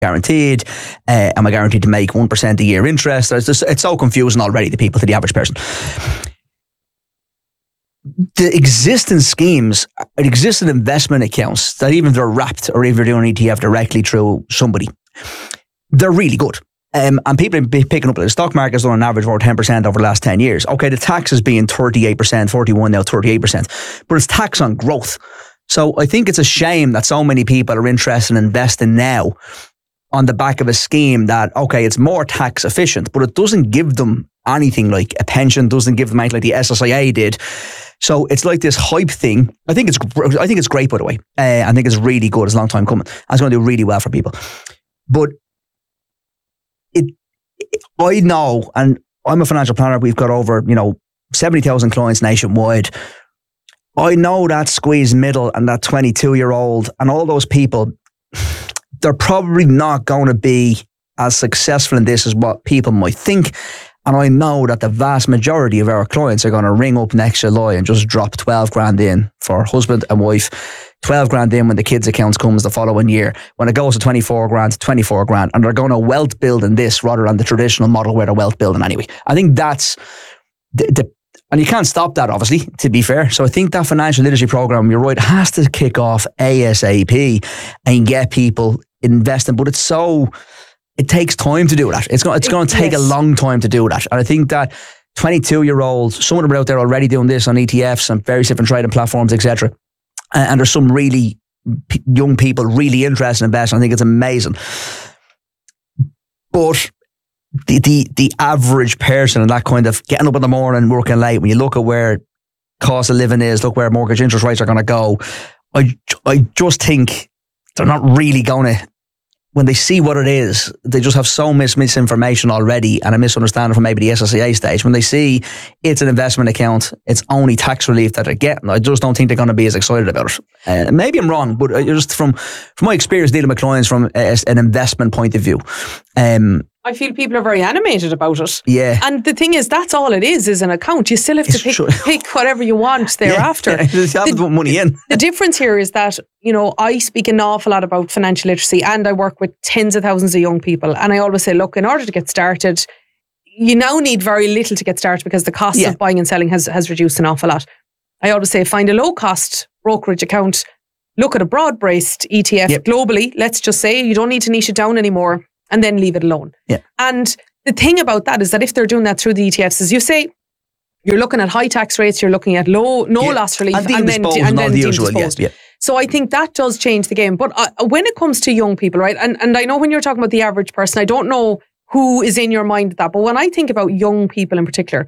guaranteed? Am I guaranteed to make 1% a year interest? It's so confusing already to people, to the average person. The existing schemes, existing investment accounts that even if they're wrapped or if you're doing an ETF directly through somebody, they're really good. And people are picking up, the stock market has done an average of over 10% over the last 10 years. Okay, the tax has been 38%, 41 now 38%, but it's tax on growth. So I think it's a shame that so many people are interested in investing now on the back of a scheme that, okay, it's more tax efficient, but it doesn't give them anything like a pension, doesn't give them anything like the SSIA did. So it's like this hype thing. I think it's great, by the way. I think it's really good. It's a long time coming. It's going to do really well for people. But I know, and I'm a financial planner. We've got over 70,000 clients nationwide. I know that squeeze middle and that 22-year-old and all those people, they're probably not going to be as successful in this as what people might think. And I know that the vast majority of our clients are going to ring up next July and just drop 12 grand in for husband and wife, 12 grand in when the kids' accounts comes the following year. When it goes to 24 grand, and they're going to wealth build in this rather than the traditional model where they're wealth building anyway. I think that's and you can't stop that, obviously, to be fair. So I think that financial literacy program, you're right, has to kick off ASAP and get people investing. But it takes time to do that. It's going to take a long time to do that. And I think that 22-year-olds, some of them are out there already doing this on ETFs and various different trading platforms, etc. And there's some really young people really interested in investing. I think it's amazing. But the average person and that kind of getting up in the morning, working late, when you look at where cost of living is, look where mortgage interest rates are going to go, I just think they're not really going to, when they see what it is, they just have so much misinformation already and a misunderstanding from maybe the SSIA stage. When they see it's an investment account, it's only tax relief that they're getting, I just don't think they're going to be as excited about it. Maybe I'm wrong, but just from my experience dealing with clients from an investment point of view, I feel people are very animated about it. Yeah. And the thing is, that's all it is an account. You still have to pick whatever you want thereafter. Yeah, you have to put money in. The difference here is that, I speak an awful lot about financial literacy and I work with tens of thousands of young people. And I always say, look, in order to get started, you now need very little to get started because the cost of buying and selling has reduced an awful lot. I always say, find a low cost brokerage account, look at a broad-based ETF globally. Let's just say you don't need to niche it down anymore. And then leave it alone. Yeah. And the thing about that is that if they're doing that through the ETFs, as you say, you're looking at high tax rates, you're looking at no loss relief, and then disposed. Yeah. So I think that does change the game. But when it comes to young people, right, and I know when you're talking about the average person, I don't know who is in your mind with that, but when I think about young people in particular,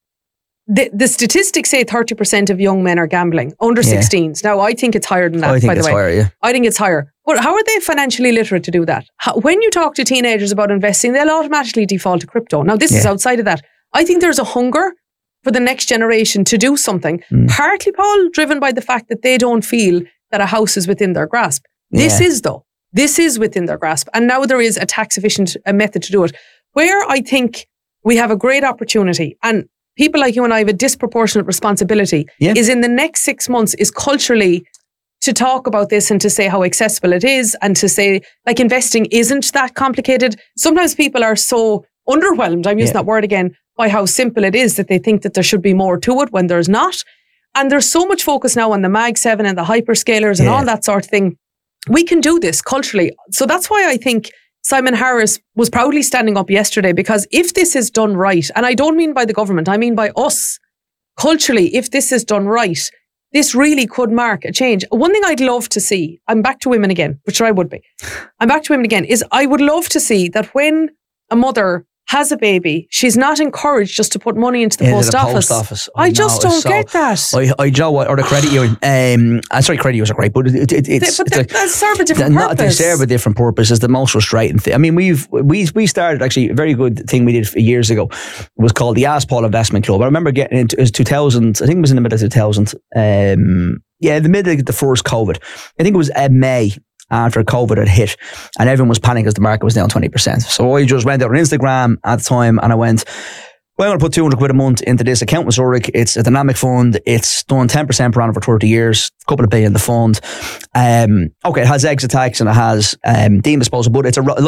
the statistics say 30% of young men are gambling, under 16s. Now, I think it's higher than that, by the way. I think it's higher, yeah. I think it's higher. But how are they financially literate to do that? When you talk to teenagers about investing, they'll automatically default to crypto. Now, this is outside of that. I think there's a hunger for the next generation to do something, partly, Paul, driven by the fact that they don't feel that a house is within their grasp. This is, though. This is within their grasp. And now there is a tax-efficient method to do it. Where I think we have a great opportunity, and people like you and I have a disproportionate responsibility, is in the next 6 months is culturally to talk about this and to say how accessible it is and to say, like, investing isn't that complicated. Sometimes people are so underwhelmed, I'm using that word again, by how simple it is that they think that there should be more to it when there's not. And there's so much focus now on the Mag 7 and the hyperscalers and all that sort of thing. We can do this culturally. So that's why I think Simon Harris was proudly standing up yesterday, because if this is done right, and I don't mean by the government, I mean by us, culturally, if this is done right, this really could mark a change. One thing I'd love to see, I'm back to women again, which I would be. I'm back to women again, is I would love to see that when a mother has a baby, she's not encouraged just to put money into the post office. I just don't get that. I Joe, or the credit union. Sorry, credit unions are great, but it's like, they serve a different purpose. They serve a different purpose. Is the most frustrating thing. I mean, we started, actually, a very good thing we did years ago. It was called the Ask Paul Investment Club. I remember getting into it was 2000. I think it was in the middle of 2000. The middle of the first COVID. I think it was May, after COVID had hit, and everyone was panicking because the market was down 20%. So I just went out on Instagram at the time and I went, Well, I'm going to put 200 quid a month into this account with Zurich. It's a dynamic fund. It's done 10% per annum for 30 years, a couple of billion in the fund. Okay, it has exit tax and it has deemed disposal, but it's